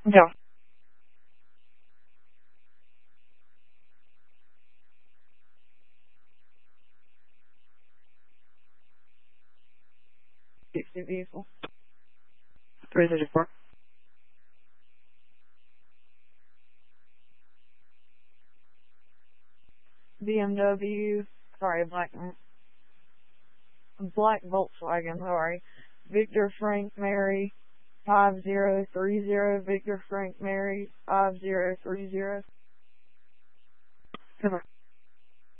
Yeah. Safety vehicle. 334. BMW. Sorry, black Volkswagen. Sorry. Victor Frank Mary 5030. Victor Frank Mary 5030. Goodbye.